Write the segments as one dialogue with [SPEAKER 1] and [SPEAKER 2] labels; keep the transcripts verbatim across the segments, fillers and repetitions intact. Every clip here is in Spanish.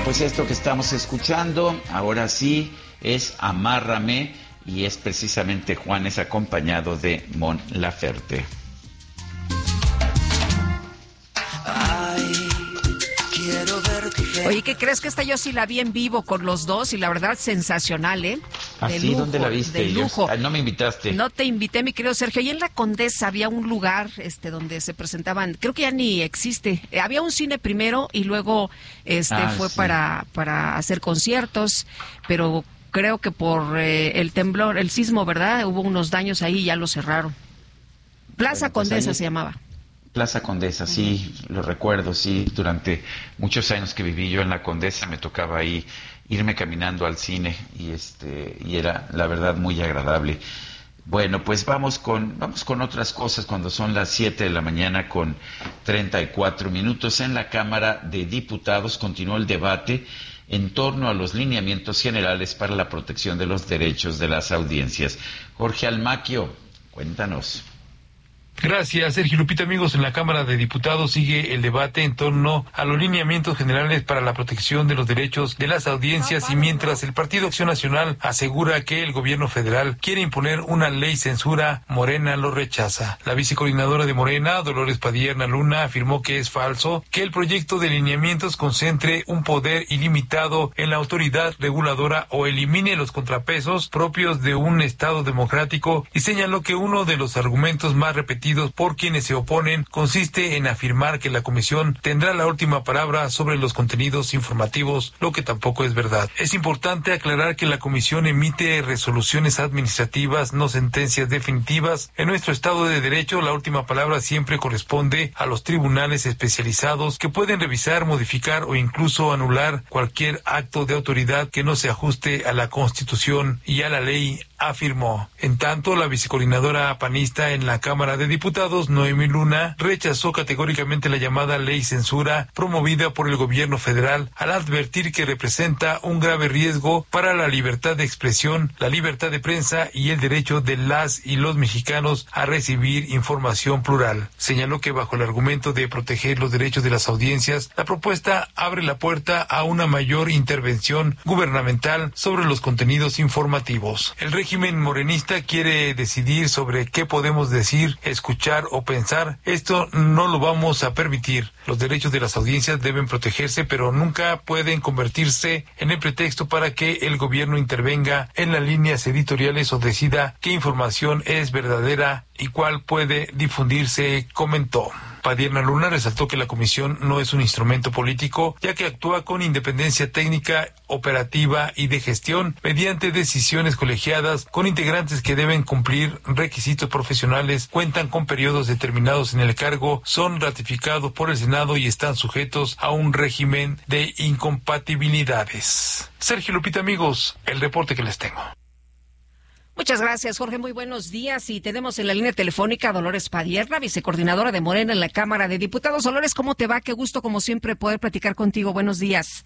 [SPEAKER 1] pues esto que estamos escuchando, ahora sí, es Amárrame, y es precisamente Juanes acompañado de Mon Laferte.
[SPEAKER 2] Ay, quiero verte.
[SPEAKER 3] Oye, ¿qué crees? Que esta yo sí la vi en vivo con los dos y la verdad sensacional, ¿eh?
[SPEAKER 1] ¿Ah, sí? ¿Dónde la viste?
[SPEAKER 3] De lujo.
[SPEAKER 1] Yo, ay, no me invitaste.
[SPEAKER 3] No te invité, mi querido Sergio. Y en la Condesa había un lugar este donde se presentaban, creo que ya ni existe. Eh, había un cine primero y luego este
[SPEAKER 1] ah,
[SPEAKER 3] fue
[SPEAKER 1] sí.
[SPEAKER 3] para, para hacer conciertos, pero creo que por eh, el temblor, el sismo, ¿verdad? Hubo unos daños ahí y ya lo cerraron. Plaza
[SPEAKER 1] Bueno, pues
[SPEAKER 3] Condesa
[SPEAKER 1] ahí...
[SPEAKER 3] se llamaba.
[SPEAKER 1] Plaza Condesa, sí, lo recuerdo, sí, durante muchos años que viví yo en la Condesa me tocaba ahí irme caminando al cine y este y era la verdad muy agradable. Bueno, pues vamos con vamos con otras cosas cuando son las siete de la mañana con treinta y cuatro minutos. En la Cámara de Diputados continuó el debate en torno a los lineamientos generales para la protección de los derechos de las audiencias. Jorge Almaquio, cuéntanos.
[SPEAKER 4] Gracias, Sergio. Lupita, amigos, en la Cámara de Diputados sigue el debate en torno a los lineamientos generales para la protección de los derechos de las audiencias, y mientras el Partido Acción Nacional asegura que el gobierno federal quiere imponer una ley censura, Morena lo rechaza. La vicecoordinadora de Morena, Dolores Padierna Luna, afirmó que es falso que el proyecto de lineamientos concentre un poder ilimitado en la autoridad reguladora o elimine los contrapesos propios de un Estado democrático, y señaló que uno de los argumentos más repetidos por quienes se oponen consiste en afirmar que la comisión tendrá la última palabra sobre los contenidos informativos, lo que tampoco es verdad. Es importante aclarar que la comisión emite resoluciones administrativas, no sentencias definitivas. En nuestro Estado de Derecho, la última palabra siempre corresponde a los tribunales especializados, que pueden revisar, modificar o incluso anular cualquier acto de autoridad que no se ajuste a la Constitución y a la ley, afirmó. En tanto, la vicecoordinadora panista en la Cámara de Diputados, Noemí Luna, rechazó categóricamente la llamada ley censura promovida por el gobierno federal, al advertir que representa un grave riesgo para la libertad de expresión, la libertad de prensa y el derecho de las y los mexicanos a recibir información plural. Señaló que bajo el argumento de proteger los derechos de las audiencias, la propuesta abre la puerta a una mayor intervención gubernamental sobre los contenidos informativos. El régimen morenista quiere decidir sobre qué podemos decir, escuchar o pensar. Esto no lo vamos a permitir. Los derechos de las audiencias deben protegerse, pero nunca pueden convertirse en el pretexto para que el gobierno intervenga en las líneas editoriales o decida qué información es verdadera y cuál puede difundirse, comentó. Padierna Luna resaltó que la comisión no es un instrumento político, ya que actúa con independencia técnica, operativa y de gestión mediante decisiones colegiadas con integrantes que deben cumplir requisitos profesionales, cuentan con periodos determinados en el cargo, son ratificados por el Senado y están sujetos a un régimen de incompatibilidades. Sergio, Lupita, amigos, el reporte que les tengo.
[SPEAKER 3] Muchas gracias, Jorge. Muy buenos días. Y tenemos en la línea telefónica a Dolores Padierna, vicecoordinadora de Morena en la Cámara de Diputados. Dolores, ¿cómo te va? Qué gusto, como siempre, poder platicar contigo. Buenos días.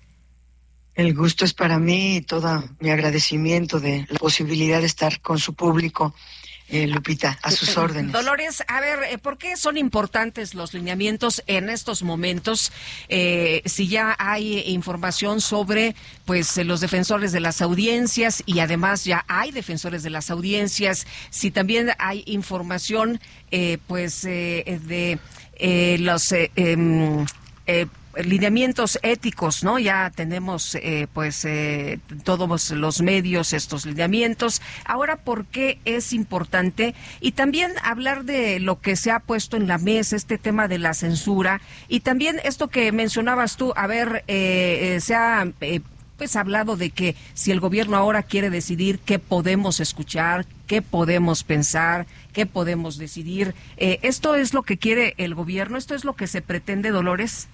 [SPEAKER 5] El gusto es para mí y todo mi agradecimiento de la posibilidad de estar con su público. Eh, Lupita, a sus órdenes.
[SPEAKER 3] Dolores, a ver, ¿por qué son importantes los lineamientos en estos momentos? Eh, si ya hay información sobre, pues, los defensores de las audiencias, y además ya hay defensores de las audiencias, si también hay información, eh, pues, eh, de eh, los eh, eh, eh, lineamientos éticos, ¿no? Ya tenemos, eh, pues, eh, todos los medios estos lineamientos. Ahora, ¿por qué es importante? Y también hablar de lo que se ha puesto en la mesa, este tema de la censura, y también esto que mencionabas tú, a ver, eh, eh, se ha eh, pues hablado de que si el gobierno ahora quiere decidir qué podemos escuchar, qué podemos pensar, qué podemos decidir, eh, ¿esto es lo que quiere el gobierno? ¿Esto es lo que se pretende, Dolores?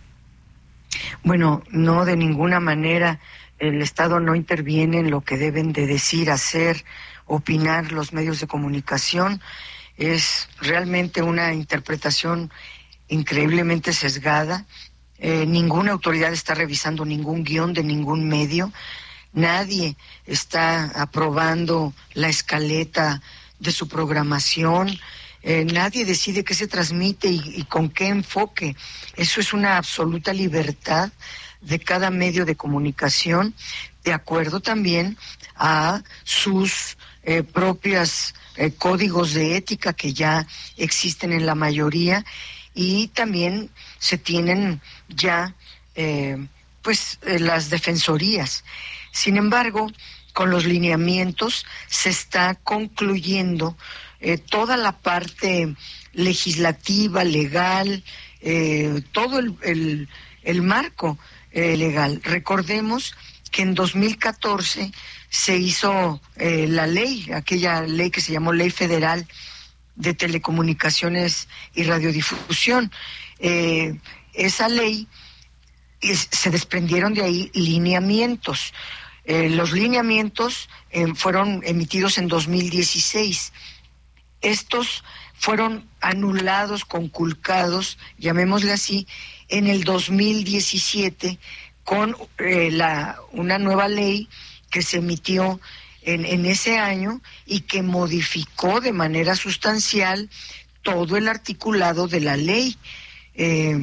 [SPEAKER 5] Bueno, no, de ninguna manera. El Estado no interviene en lo que deben de decir, hacer, opinar los medios de comunicación. Es realmente una interpretación increíblemente sesgada. Eh, ninguna autoridad está revisando ningún guión de ningún medio. Nadie está aprobando la escaleta de su programación. Eh, nadie decide qué se transmite y, y con qué enfoque. Eso es una absoluta libertad de cada medio de comunicación, de acuerdo también a sus eh, propios eh, códigos de ética que ya existen en la mayoría, y también se tienen ya eh, pues eh, las defensorías. Sin embargo, con los lineamientos se está concluyendo eh, toda la parte legislativa, legal, eh, todo el, el, el marco eh, legal. Recordemos que en dos mil catorce se hizo eh, la ley, aquella ley que se llamó Ley Federal de Telecomunicaciones y Radiodifusión. Eh, esa ley, es, se desprendieron de ahí lineamientos. Eh, los lineamientos eh, fueron emitidos en dos mil dieciséis. Estos fueron anulados, conculcados, llamémosle así, en el dos mil diecisiete con eh, la, una nueva ley que se emitió en, en ese año y que modificó de manera sustancial todo el articulado de la ley. Eh,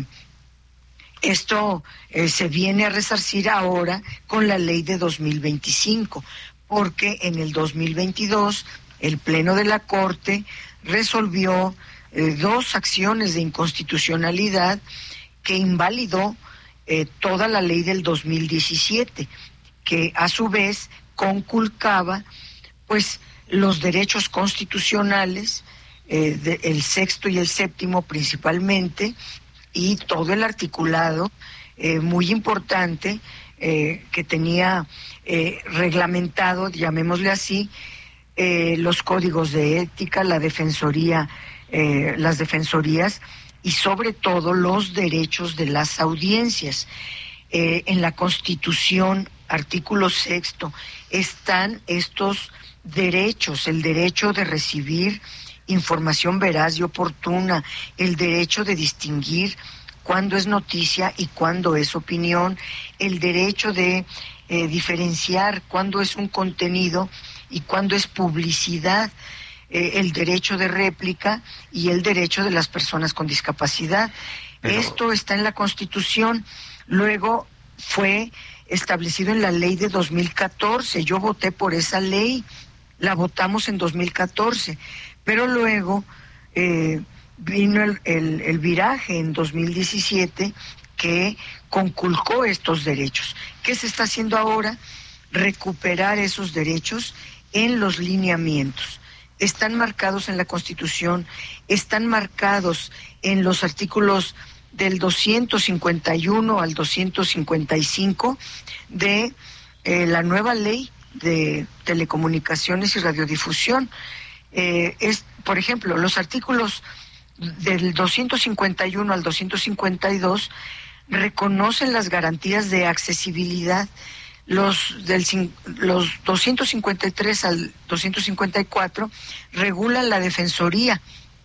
[SPEAKER 5] esto eh, se viene a resarcir ahora con la ley de dos mil veinticinco, porque en el dos mil veintidós el Pleno de la Corte resolvió eh, dos acciones de inconstitucionalidad que invalidó eh, toda la ley del dos mil diecisiete, que a su vez conculcaba pues los derechos constitucionales, eh, de, el sexto y el séptimo principalmente, y todo el articulado eh, muy importante eh, que tenía eh, reglamentado, llamémosle así, eh, los códigos de ética, la defensoría, eh, las defensorías y sobre todo los derechos de las audiencias. Eh, en la Constitución, artículo sexto, están estos derechos: el derecho de recibir información veraz y oportuna, el derecho de distinguir cuándo es noticia y cuándo es opinión, el derecho de eh, diferenciar cuándo es un contenido y cuándo es publicidad, eh, el derecho de réplica y el derecho de las personas con discapacidad. Pero... Esto está en la Constitución. Luego fue establecido en la ley de dos mil catorce. Yo voté por esa ley, la votamos en dos mil catorce, pero luego eh, vino el, el, el viraje en dos mil diecisiete que conculcó estos derechos. ¿Qué se está haciendo ahora? Recuperar esos derechos en los lineamientos. Están marcados en la Constitución, están marcados en los artículos del doscientos cincuenta y uno al doscientos cincuenta y cinco de eh, la nueva ley de telecomunicaciones y radiodifusión. Eh, es, por ejemplo, los artículos del doscientos cincuenta y uno al doscientos cincuenta y dos reconocen las garantías de accesibilidad. Los del los doscientos cincuenta y tres al doscientos cincuenta y cuatro regulan la defensoría.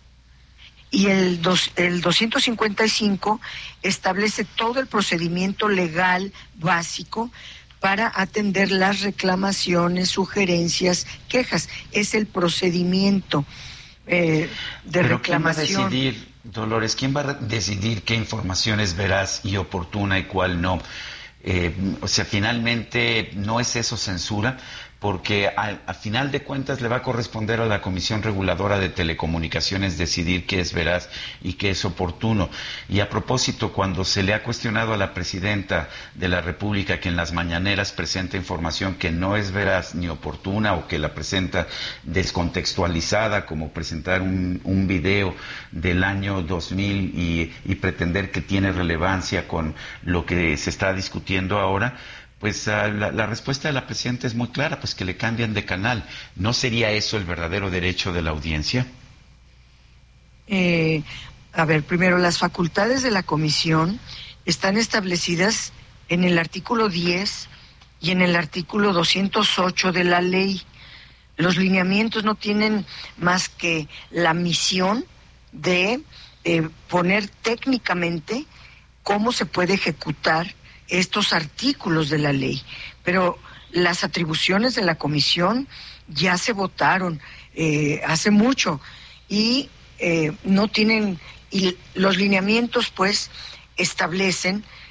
[SPEAKER 5] Y el, dos, el doscientos cincuenta y cinco establece todo el procedimiento legal básico para atender las reclamaciones, sugerencias, quejas. Es el procedimiento eh, de
[SPEAKER 1] Pero
[SPEAKER 5] reclamación.
[SPEAKER 1] ¿quién va a decidir, Dolores, quién va a decidir qué información es veraz y oportuna y cuál no? Eh, o sea, finalmente no es eso censura, porque al, al final de cuentas le va a corresponder a la Comisión Reguladora de Telecomunicaciones decidir qué es veraz y qué es oportuno. Y a propósito, cuando se le ha cuestionado a la Presidenta de la República que en las mañaneras presenta información que no es veraz ni oportuna o que la presenta descontextualizada, como presentar un, un video del año dos mil y, y pretender que tiene relevancia con lo que se está discutiendo ahora, pues uh, la, la respuesta de la Presidenta es muy clara, pues que le cambian de canal. ¿No sería eso el verdadero derecho de la audiencia?
[SPEAKER 5] Eh, a ver, primero, las facultades de la Comisión están establecidas en el artículo diez y en el artículo doscientos ocho de la ley. Los lineamientos no tienen más que la misión de eh, poner técnicamente cómo se puede ejecutar estos artículos de la ley, pero las atribuciones de la Comisión ya se votaron eh, hace mucho y eh, no tienen, y los lineamientos pues establecen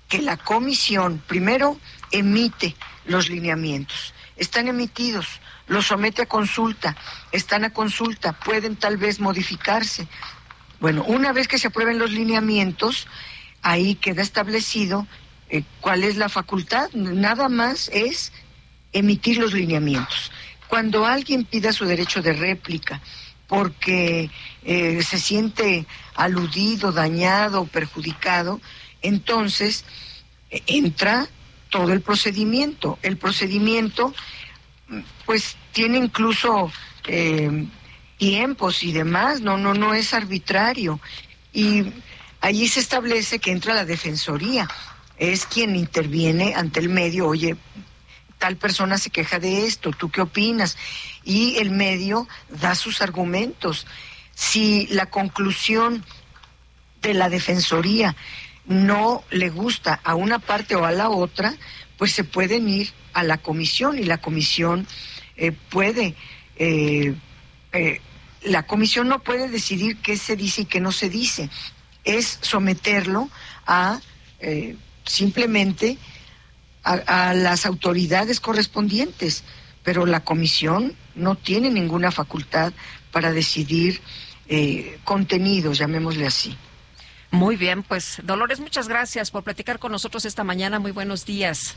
[SPEAKER 5] que la comisión primero emite los lineamientos. Están emitidos, los somete a consulta, están a consulta, pueden tal vez modificarse. Bueno, una vez que se aprueben los lineamientos, ahí queda establecido eh, cuál es la facultad. Nada más es emitir los lineamientos. Cuando alguien pida su derecho de réplica porque eh, se siente aludido, dañado, perjudicado, entonces eh, entra todo el procedimiento. El procedimiento, pues, tiene incluso eh, tiempos y demás, no, no, no es arbitrario. Y allí se establece que entra la defensoría, es quien interviene ante el medio. Oye, tal persona se queja de esto, ¿tú qué opinas? Y el medio da sus argumentos. Si la conclusión de la defensoría no le gusta a una parte o a la otra, pues se pueden ir a la comisión y la comisión eh, puede, eh, eh, la comisión no puede decidir qué se dice y qué no se dice, es someterlo a eh, simplemente a, a las autoridades correspondientes, pero la comisión no tiene ninguna facultad para decidir eh, contenidos, llamémosle así.
[SPEAKER 3] Muy bien, pues Dolores, muchas gracias por platicar con nosotros esta mañana. Muy buenos días.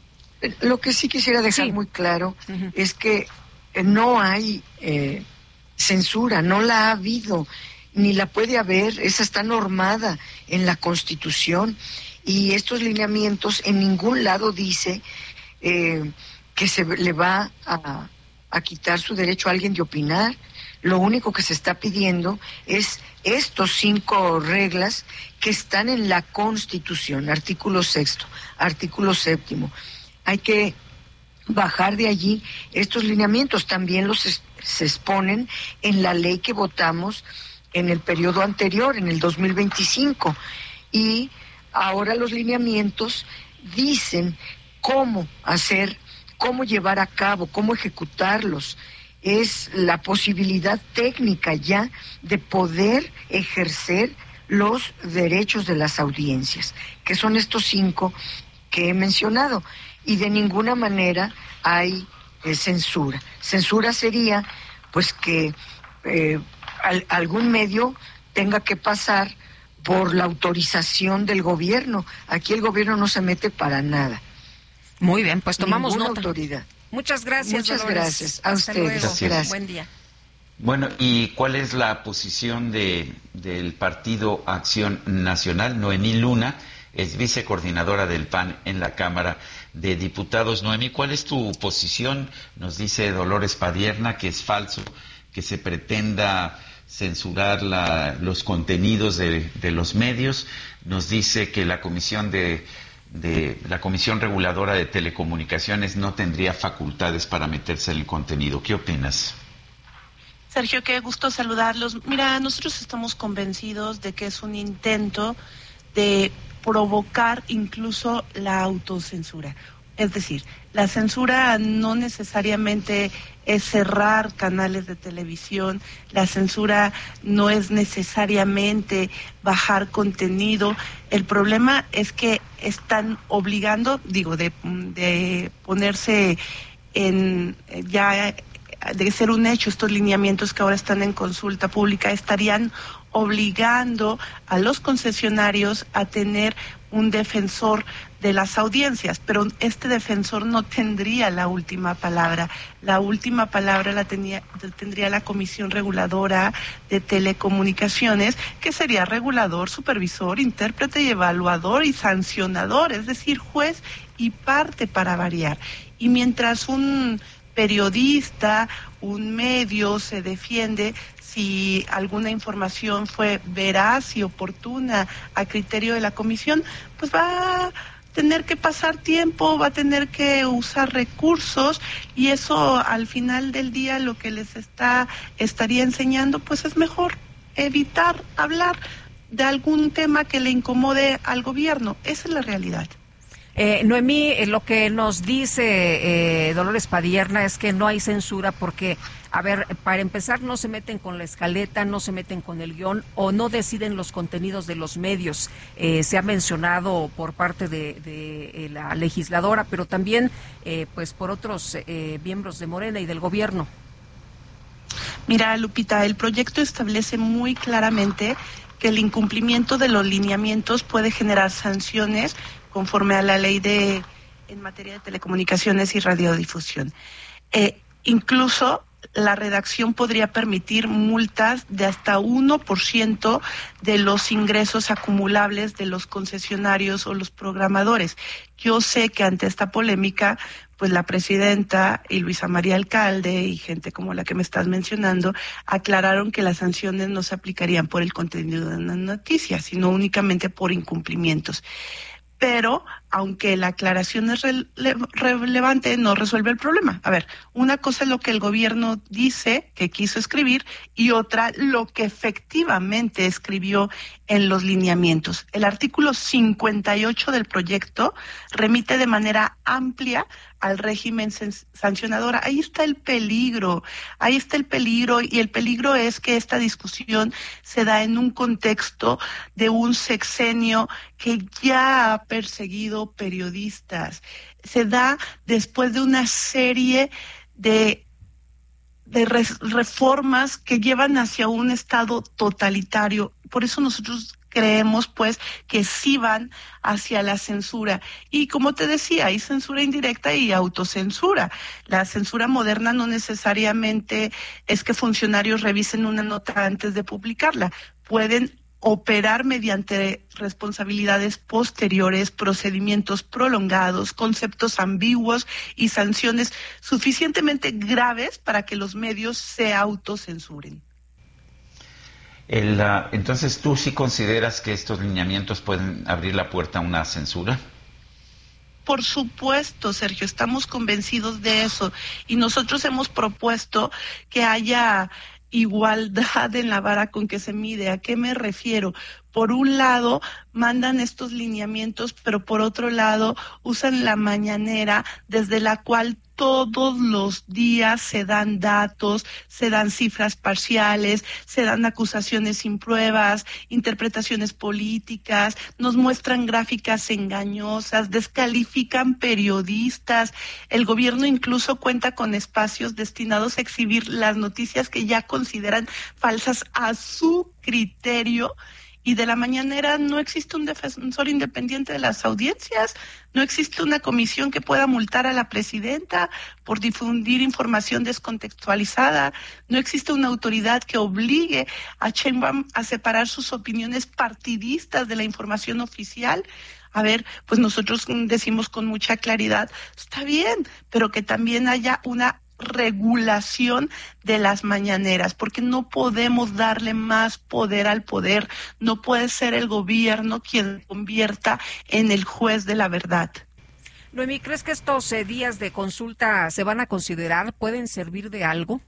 [SPEAKER 5] Lo que sí quisiera dejar sí. muy claro uh-huh. es que no hay eh, censura, no la ha habido, ni la puede haber, esa está normada en la Constitución, y estos lineamientos en ningún lado dice eh, que se le va a, a quitar su derecho a alguien de opinar. Lo único que se está pidiendo es estos cinco reglas que están en la Constitución, artículo sexto, artículo séptimo. Hay que bajar de allí estos lineamientos. También los es, se exponen en la ley que votamos en el periodo anterior, en el dos mil veinticinco. Y ahora los lineamientos dicen cómo hacer, cómo llevar a cabo, cómo ejecutarlos. Es la posibilidad técnica ya de poder ejercer los derechos de las audiencias, que son estos cinco que he mencionado, y de ninguna manera hay eh, censura. Censura sería pues que eh, al, algún medio tenga que pasar por la autorización del gobierno. Aquí el gobierno no se mete para nada.
[SPEAKER 3] Muy bien, pues tomamos
[SPEAKER 5] Ninguna
[SPEAKER 3] nota.
[SPEAKER 5] autoridad.
[SPEAKER 3] Muchas gracias,
[SPEAKER 5] Muchas
[SPEAKER 3] Dolores.
[SPEAKER 5] gracias. A
[SPEAKER 3] Hasta
[SPEAKER 5] ustedes.
[SPEAKER 3] luego.
[SPEAKER 5] Gracias.
[SPEAKER 3] Buen día.
[SPEAKER 1] Bueno, ¿y cuál es la posición de del Partido Acción Nacional? Noemí Luna es vicecoordinadora del P A N en la Cámara de Diputados. Noemí, ¿cuál es tu posición? Nos dice Dolores Padierna que es falso que se pretenda censurar la, los contenidos de, de los medios. Nos dice que la Comisión de de la Comisión Reguladora de Telecomunicaciones no tendría facultades para meterse en el contenido. ¿Qué opinas?
[SPEAKER 6] Sergio, qué gusto saludarlos. Mira, nosotros estamos convencidos de que es un intento de provocar incluso la autocensura. Es decir, la censura no necesariamente es cerrar canales de televisión, la censura no es necesariamente bajar contenido. El problema es que están obligando, digo, de, de ponerse en ya de ser un hecho estos lineamientos que ahora están en consulta pública, estarían obligando a los concesionarios a tener un defensor de las audiencias, pero este defensor no tendría la última palabra. La última palabra la tenía, tendría la Comisión Reguladora de Telecomunicaciones, que sería regulador, supervisor, intérprete y evaluador y sancionador, es decir, juez y parte para variar. Y mientras un periodista, un medio se defiende si alguna información fue veraz y oportuna a criterio de la comisión, pues va a tener que pasar tiempo, va a tener que usar recursos, y eso al final del día lo que les está estaría enseñando pues es mejor evitar hablar de algún tema que le incomode al gobierno. Esa es la realidad.
[SPEAKER 3] Eh, Noemí, eh, lo que nos dice eh, Dolores Padierna es que no hay censura porque, a ver, para empezar, no se meten con la escaleta, no se meten con el guión o no deciden los contenidos de los medios. Eh, se ha mencionado por parte de, de eh, la legisladora, pero también eh, pues por otros eh, miembros de Morena y del gobierno.
[SPEAKER 6] Mira, Lupita, el proyecto establece muy claramente que el incumplimiento de los lineamientos puede generar sanciones conforme a la ley de en materia de telecomunicaciones y radiodifusión. Eh, incluso la redacción podría permitir multas de hasta uno por ciento de los ingresos acumulables de los concesionarios o los programadores. Yo sé que ante esta polémica, pues la presidenta y Luisa María Alcalde y gente como la que me estás mencionando aclararon que las sanciones no se aplicarían por el contenido de una noticia, sino únicamente por incumplimientos. Pero, aunque la aclaración es rele- relevante, no resuelve el problema. A ver, una cosa es lo que el gobierno dice que quiso escribir y otra lo que efectivamente escribió en los lineamientos. El artículo cincuenta y ocho del proyecto remite de manera amplia al régimen sancionador. Ahí está el peligro, ahí está el peligro y el peligro es que esta discusión se da en un contexto de un sexenio que ya ha perseguido periodistas. Se da después de una serie de de res, reformas que llevan hacia un estado totalitario. Por eso nosotros creemos, pues, que sí van hacia la censura. Y como te decía, hay censura indirecta y autocensura. La censura moderna no necesariamente es que funcionarios revisen una nota antes de publicarla. Pueden operar mediante responsabilidades posteriores, procedimientos prolongados, conceptos ambiguos y sanciones suficientemente graves para que los medios se autocensuren.
[SPEAKER 1] El, uh, entonces, ¿tú sí consideras que estos lineamientos pueden abrir la puerta a una censura?
[SPEAKER 6] Por supuesto, Sergio, estamos convencidos de eso y nosotros hemos propuesto que haya igualdad en la vara con que se mide. ¿A qué me refiero? Por un lado, mandan estos lineamientos, pero por otro lado, usan la mañanera desde la cual todos los días se dan datos, se dan cifras parciales, se dan acusaciones sin pruebas, interpretaciones políticas, nos muestran gráficas engañosas, descalifican periodistas. El gobierno incluso cuenta con espacios destinados a exhibir las noticias que ya consideran falsas a su criterio. Y de la mañanera no existe un defensor independiente de las audiencias, no existe una comisión que pueda multar a la presidenta por difundir información descontextualizada, no existe una autoridad que obligue a Sheinbaum a separar sus opiniones partidistas de la información oficial. A ver, pues nosotros decimos con mucha claridad, está bien, pero que también haya una regulación de las mañaneras, porque no podemos darle más poder al poder, no puede ser el gobierno quien convierta en el juez de la verdad.
[SPEAKER 3] Noemí, ¿crees que estos eh, días de consulta se van a considerar? ¿Pueden servir de algo?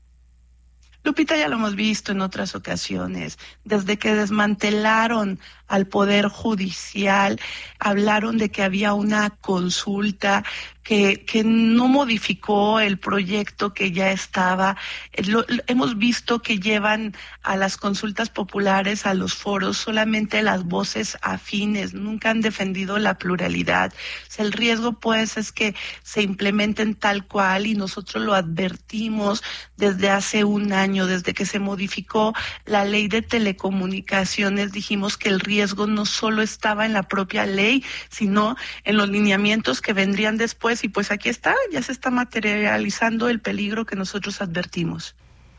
[SPEAKER 6] Lupita, ya lo hemos visto en otras ocasiones, desde que desmantelaron al Poder Judicial, hablaron de que había una consulta que, que no modificó el proyecto que ya estaba. Lo, lo, hemos visto que llevan a las consultas populares, a los foros, solamente las voces afines, nunca han defendido la pluralidad. O sea, el riesgo, pues, es que se implementen tal cual, y nosotros lo advertimos desde hace un año, desde que se modificó la ley de telecomunicaciones, dijimos que el riesgo no solo estaba en la propia ley, sino en los lineamientos que vendrían después, y pues aquí está, ya se está materializando el peligro que nosotros advertimos.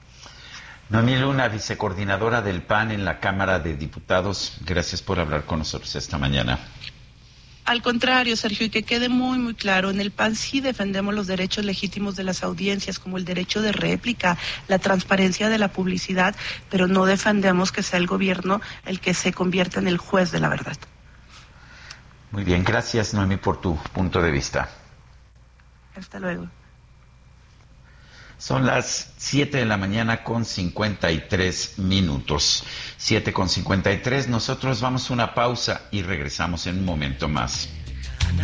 [SPEAKER 1] Noemí Luna, vicecoordinadora del P A N en la Cámara de Diputados, gracias por hablar con nosotros esta mañana.
[SPEAKER 6] Al contrario, Sergio, y que quede muy, muy claro, en el P A N sí defendemos los derechos legítimos de las audiencias, como el derecho de réplica, la transparencia de la publicidad, pero no defendemos que sea el gobierno el que se convierta en el juez de la verdad.
[SPEAKER 1] Muy bien, gracias, Noemí, por tu punto de vista.
[SPEAKER 6] Hasta luego.
[SPEAKER 1] Son las siete de la mañana con cincuenta y tres minutos. siete con cincuenta y tres, nosotros vamos a una pausa y regresamos en un momento más.